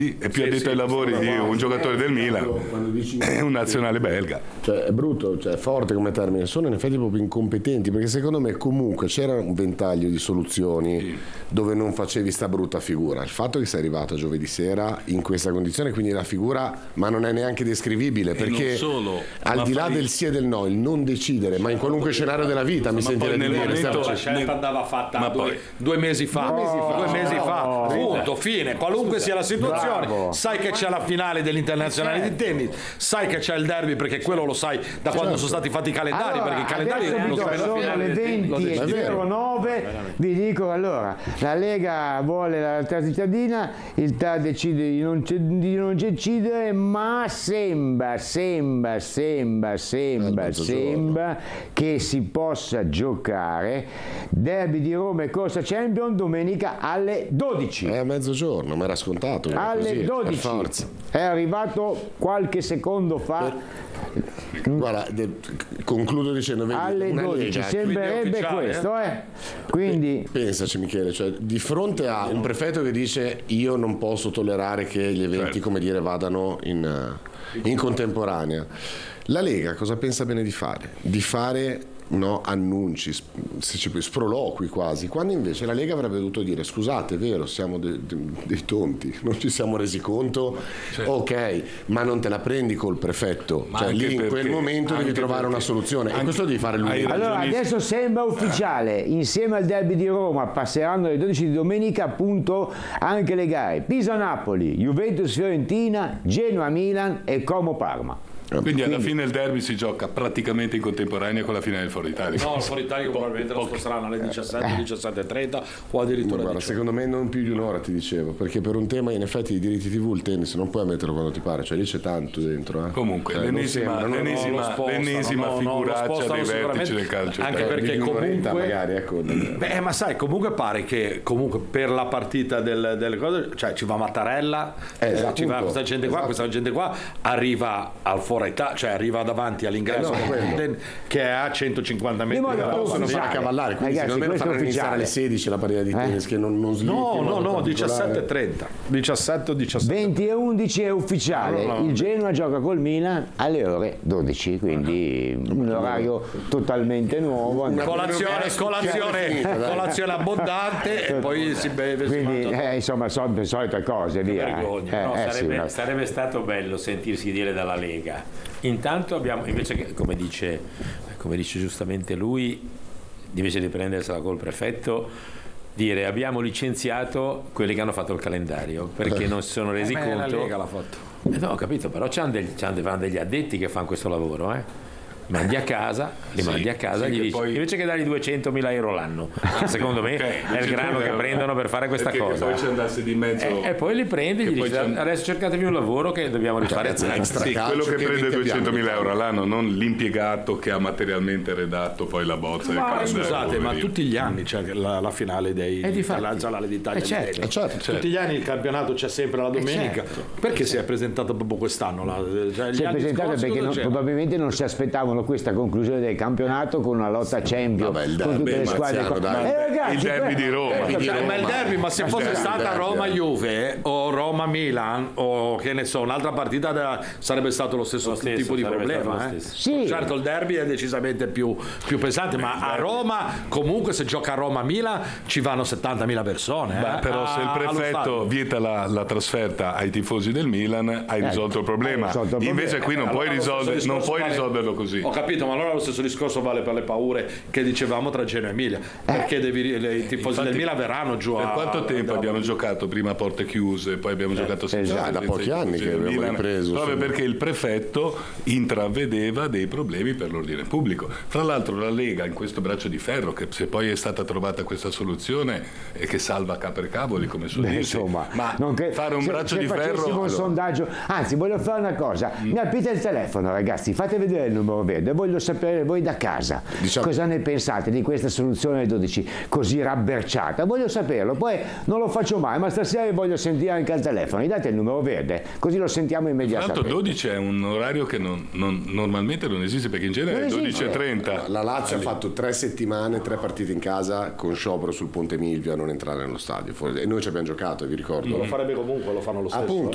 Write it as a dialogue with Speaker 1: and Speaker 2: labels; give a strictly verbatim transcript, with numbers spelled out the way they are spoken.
Speaker 1: è più addetto ai lavori di un giocatore del Milan, è un nazionale belga.
Speaker 2: Cioè, è brutto, cioè è forte come termine, sono in effetti proprio incompetenti, perché secondo me comunque c'era un ventaglio di soluzioni sì. dove non facevi sta brutta figura. Il fatto che sei arrivato giovedì sera in questa condizione, quindi la figura, ma non è neanche descrivibile, perché
Speaker 1: solo,
Speaker 2: al di là fai... del sì e del no, il non decidere, ma in qualunque scenario della vita, mi sentirei di dire
Speaker 3: momento, la scelta andava fatta
Speaker 1: ma
Speaker 3: due,
Speaker 1: poi...
Speaker 3: due mesi fa,
Speaker 2: due mesi fa,
Speaker 3: due mesi fa.
Speaker 2: No,
Speaker 3: punto, fine, qualunque sia la situazione.
Speaker 2: Bravo.
Speaker 3: Sai che c'è la finale dell'internazionale certo. di tennis, sai che c'è il derby, perché quello lo sai da quando certo. sono stati fatti i calendari,
Speaker 4: allora,
Speaker 3: perché i calendari
Speaker 4: non sono le venti e zero nove, vi dico allora, la Lega vuole la terza cittadina, il T A decide di non, di non decidere, ma sembra, sembra, sembra, sembra, sembra che si possa giocare derby di Roma e Corsa Champions domenica alle dodici.
Speaker 2: È a mezzogiorno, ma era scontato.
Speaker 4: Alle
Speaker 2: così,
Speaker 4: dodici.
Speaker 2: Forza.
Speaker 4: È arrivato qualche secondo fa.
Speaker 2: Per... Guarda, de... concludo dicendo vedi,
Speaker 4: alle dodici Lega, sembrerebbe questo, eh? Quindi
Speaker 2: pensaci Michele, cioè di fronte a un prefetto che dice io non posso tollerare che gli eventi, certo. come dire, vadano in, in contemporanea, la Lega cosa pensa bene di fare? Di fare no, annunci, se ci puoi, sproloqui quasi, quando invece la Lega avrebbe dovuto dire scusate, è vero, siamo de, de, dei tonti, non ci siamo resi conto, certo. ok, ma non te la prendi col prefetto, ma cioè lì in quel momento devi trovare una soluzione, e questo devi fare lui.
Speaker 4: Allora adesso sembra ufficiale, insieme al derby di Roma passeranno alle dodici di domenica appunto anche le gare Pisa-Napoli, Juventus-Fiorentina, Genoa-Milan e Como-Parma.
Speaker 1: Quindi alla fine il derby si gioca praticamente in contemporanea con la finale del Foro Italia.
Speaker 3: No, il Foro Italia probabilmente lo sposteranno alle diciassette, diciassette e trenta o addirittura
Speaker 2: guarda, secondo me non più di un'ora, ti dicevo, perché per un tema in effetti di diritti tivù il tennis non puoi metterlo quando ti pare, cioè lì c'è tanto dentro. Eh.
Speaker 1: Comunque,
Speaker 2: cioè,
Speaker 1: l'ennesima,
Speaker 2: sembra,
Speaker 1: l'ennesima,
Speaker 2: sposta,
Speaker 1: l'ennesima
Speaker 3: no, no,
Speaker 1: figuraccia
Speaker 3: no,
Speaker 1: dei vertici del calcio.
Speaker 3: Anche perché comunque
Speaker 2: magari, ecco.
Speaker 3: Beh, ma sai, comunque pare che comunque per la partita del, delle cose, cioè ci va Mattarella, eh,
Speaker 2: esatto,
Speaker 3: ci va questa gente qua,
Speaker 2: esatto.
Speaker 3: questa gente qua arriva al Foro Italia, cioè arriva davanti all'ingresso
Speaker 2: eh no,
Speaker 3: che è a centocinquanta metri
Speaker 2: da là, fanno a cavallare, quindi
Speaker 4: ragazzi,
Speaker 2: secondo me fanno iniziare alle sedici la partita di tennis, eh? che non, non
Speaker 3: no no no diciassette e trenta diciassette o diciassette
Speaker 4: venti e undici è ufficiale, no, no, il Genoa gioca col Milan alle ore dodici, quindi un orario totalmente nuovo,
Speaker 3: una colazione colazione finita, colazione abbondante e poi si beve,
Speaker 4: quindi
Speaker 3: si
Speaker 4: eh, insomma sono le solite cose via.
Speaker 5: Eh,
Speaker 4: no,
Speaker 5: eh, sarebbe,
Speaker 4: sì, no.
Speaker 5: sarebbe stato bello sentirsi dire dalla Lega intanto abbiamo invece che come dice, come dice giustamente lui, invece di prendersela col prefetto, dire abbiamo licenziato quelli che hanno fatto il calendario perché non si sono resi
Speaker 3: eh,
Speaker 5: conto.
Speaker 3: La Lega l'ha fatto.
Speaker 5: Eh, no, ho capito, però c'hanno degli, c'hanno degli addetti che fanno questo lavoro, eh. Mandi a casa, li sì, mandi a casa, sì, gli dici, poi... invece che dargli duecentomila euro l'anno, secondo me okay, è il grano che prendono per fare questa cosa.
Speaker 1: Poi ci andasse di mezzo.
Speaker 5: E, e poi li prendi e gli dici adesso cercatevi un lavoro che dobbiamo rifare extra.
Speaker 1: Sì, quello che, che prende duecentomila euro all'anno, non l'impiegato che ha materialmente redatto poi la bozza.
Speaker 3: Ma scusate, ma tutti gli anni c'è la, la finale dei la Giallale d'Italia.
Speaker 4: Eh certo,
Speaker 3: di
Speaker 2: certo, certo.
Speaker 3: Tutti gli anni il campionato c'è sempre la domenica. Certo. Perché si è presentato proprio quest'anno? La, cioè,
Speaker 4: si è presentato perché non, probabilmente non si aspettavano questa conclusione del campionato con una lotta Champions.
Speaker 2: Vabbè, il
Speaker 4: con tutte le squadre
Speaker 2: Marziano,
Speaker 4: qua. Eh, ragazzi,
Speaker 1: il derby di Roma,
Speaker 3: eh,
Speaker 1: di
Speaker 3: cioè,
Speaker 1: Roma.
Speaker 3: Ma il derby, ma se fosse
Speaker 2: derby,
Speaker 3: stata
Speaker 2: derby,
Speaker 3: Roma-Juve o Roma-Milan o che ne so, un'altra partita da, sarebbe stato lo stesso, lo stesso tipo di problema. Eh.
Speaker 4: Sì.
Speaker 3: Certo, il derby è decisamente più, più pesante, ma a Roma comunque se gioca a Roma-Milan ci vanno settantamila persone.
Speaker 1: Beh,
Speaker 3: eh,
Speaker 1: però se il prefetto vieta la, la trasferta ai tifosi del Milan hai risolto il problema.
Speaker 4: Risolto il
Speaker 1: Invece
Speaker 4: problema.
Speaker 1: qui non
Speaker 3: eh,
Speaker 1: puoi,
Speaker 3: allora
Speaker 1: risolver, non puoi
Speaker 3: vale,
Speaker 1: risolverlo così.
Speaker 3: Ho capito, ma allora lo stesso discorso vale per le paure che dicevamo tra Genoa e Emilia, perché devi, le, i tifosi
Speaker 1: Infatti,
Speaker 3: del Milan verranno giù
Speaker 1: per
Speaker 3: a...
Speaker 1: quanto tempo abbiamo giocato prima a porte chiuse, poi abbiamo eh, giocato senza
Speaker 2: esatto, da pochi anni che abbiamo ripreso
Speaker 1: proprio sì. Perché il prefetto intravedeva dei problemi per l'ordine pubblico. Fra l'altro la Lega in questo braccio di ferro, che se poi è stata trovata questa soluzione e che salva capercavoli come su
Speaker 4: Beh, insomma,
Speaker 1: ma
Speaker 4: che,
Speaker 1: fare un
Speaker 4: se,
Speaker 1: braccio
Speaker 4: se
Speaker 1: di ferro
Speaker 4: un
Speaker 1: allora.
Speaker 4: sondaggio, anzi voglio fare una cosa, mm. mi aprite il telefono ragazzi, fate vedere il numero verde, voglio sapere voi da casa diciamo. Cosa ne pensate di questa soluzione alle dodici così rabberciata, voglio saperlo, poi non lo faccio mai, ma stasera voglio sentire anche al telefono, mi date il numero verde così lo sentiamo immediatamente.
Speaker 1: Tra l'altro dodici è un orario che non, non, normalmente non esiste, perché in genere è dodici e trenta.
Speaker 2: La Lazio allora. ha fatto tre settimane, tre partite in casa con sciopero sul Ponte Milvio a non entrare nello stadio e noi ci abbiamo giocato, vi ricordo.
Speaker 3: Lo farebbe comunque, lo fanno lo stesso.
Speaker 2: Appunto.